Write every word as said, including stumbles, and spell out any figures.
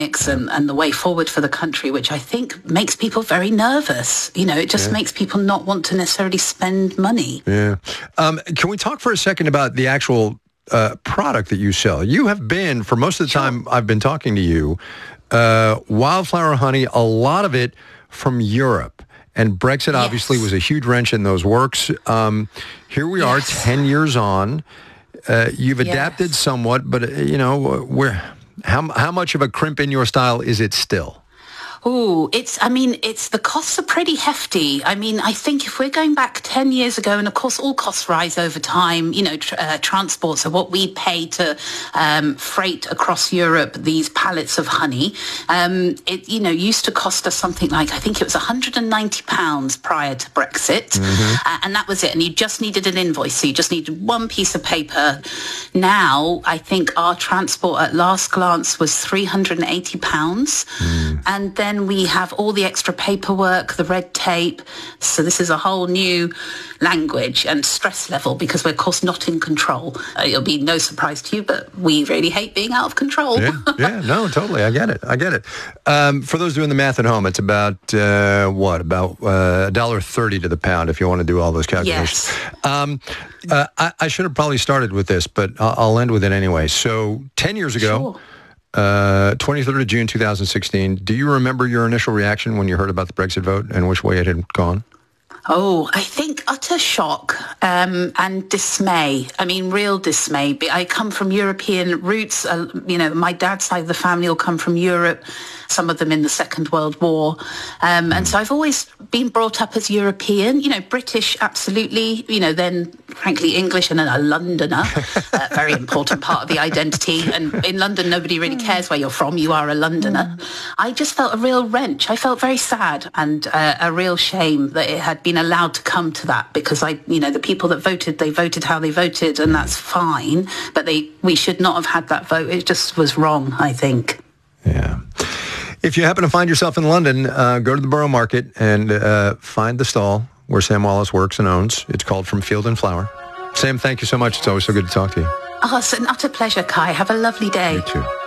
And, and the way forward for the country, which I think makes people very nervous. You know, it just yeah. makes people not want to necessarily spend money. Yeah. Um, can we talk for a second about the actual uh, product that you sell? You have been, for most of the sure. time I've been talking to you, uh, wildflower honey, a lot of it from Europe. And Brexit yes. obviously was a huge wrench in those works. Um, here we yes. are ten years on. Uh, you've adapted yes. somewhat, but, uh, you know, we're... How how much of a crimp in your style is it still? Oh, it's, I mean, it's, the costs are pretty hefty. I mean, I think if we're going back ten years ago, and of course all costs rise over time, you know, tr- uh, transport, so what we pay to um, freight across Europe these pallets of honey, um, it, you know, used to cost us something like, I think it was one hundred ninety pounds prior to Brexit. Mm-hmm. Uh, and that was it. And you just needed an invoice. So you just needed one piece of paper. Now, I think our transport at last glance was three hundred eighty pounds. Mm. And then we have all the extra paperwork, the red tape. So this is a whole new language and stress level because we're, of course, not in control. Uh, it'll be no surprise to you, but we really hate being out of control. Yeah, yeah no, totally. I get it. I get it. Um, for those doing the math at home, it's about, uh, what, about uh, one dollar thirty to the pound if you want to do all those calculations. Yes. Um, uh, I, I should have probably started with this, but I'll, I'll end with it anyway. So ten years ago... Sure. Uh, twenty-third of June, two thousand sixteen. Do you remember your initial reaction when you heard about the Brexit vote and which way it had gone? Oh, I think utter shock um, and dismay. I mean, real dismay. I come from European roots. Uh, you know, my dad's side of the family will come from Europe, some of them in the Second World War. Um, and so I've always been brought up as European, you know, British, absolutely, you know, then, frankly, English and then a Londoner, a very important part of the identity. And in London, nobody really cares where you're from. You are a Londoner. I just felt a real wrench. I felt very sad and uh, a real shame that it had been allowed to come to that because I, you know, the people that voted, they voted how they voted and that's fine. But they, we should not have had that vote. It just was wrong, I think. Yeah. If you happen to find yourself in London, uh, go to the Borough Market and uh, find the stall where Sam Wallace works and owns. It's called From Field and Flower. Sam, thank you so much. It's always so good to talk to you. Oh, it's an utter pleasure, Kai. Have a lovely day. You too.